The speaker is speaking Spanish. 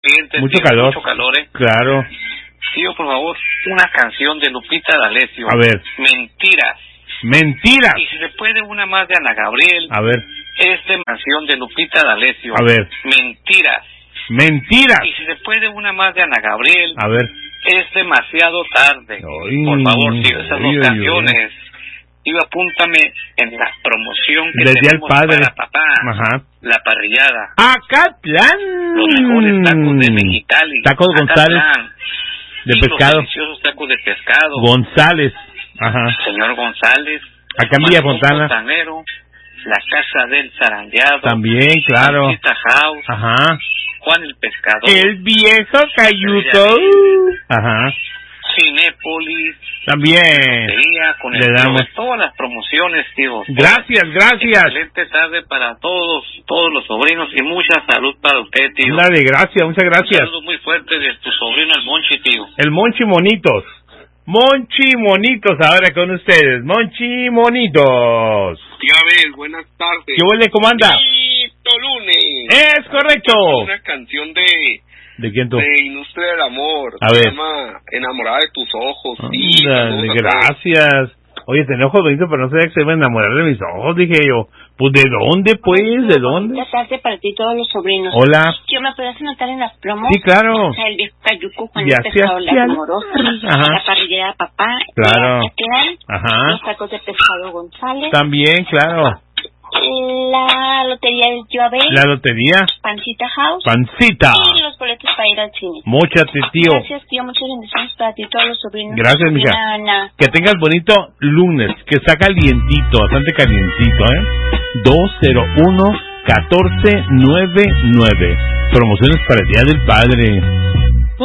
Mucho calor. Claro. Tío, por favor, una canción de Lupita D'Alessio. A ver. Mentiras. Y si se puede una más de Ana Gabriel. A ver. Canción de Lupita D'Alessio. A ver. Mentiras. Y si se puede una más de Ana Gabriel. A ver. Es demasiado tarde. Por favor, tío, esas dos canciones. Tío, apúntame en la promoción que tenemos para papá. Ajá. La parrillada. ¡Acatlán! Los mejores tacos de Mexicali. Tacos González. De pescado. Los deliciosos tacos de pescado. González. Ajá. Señor González. Acá en Villa Fontana. La Casa del Zarandeado. También, claro. Pancita House. Ajá. Juan el Pescador. El viejo Cayuto. Ajá. Cinépolis. También. Le damos todas las promociones, tío. Gracias. Excelente tarde para todos los sobrinos y mucha salud para usted, tío. Muchas gracias. Un saludo muy fuerte de tu sobrino, el Monchi, tío. El Monchi Monitos. Monchi Monitos, ahora con ustedes. Monchi Monitos. Tía Abel, buenas tardes. ¿Qué huele, cómo anda? Lunes. Es correcto. Una canción de quién tú? De Industria del Amor. A ver. Se llama Enamorada de tus ojos. Gracias. Oye, te ojos bonitos, pero no sé que se va a enamorar de mis ojos, dije yo. Pues, ¿de dónde, pues? ¿De dónde? Buenas tardes para ti, todos los sobrinos. Hola. ¿Yo me puedes anotar en las promos? Sí, claro. O sea, el viejo Cayuco, Juan el Pescado, las amorosas, la parrillera de papá, claro. Los tacos de pescado González. También, claro. La lotería del tío Abel. La lotería. Pancita House. Pancita. Y los boletos para ir al cine. Móchate, tío. Gracias, tío. Muchas bendiciones para ti, todos los sobrinos. Gracias, mija. Ana. Que tengas bonito lunes. Que está calientito, bastante calientito, 201-1499. Promociones para el Día del Padre.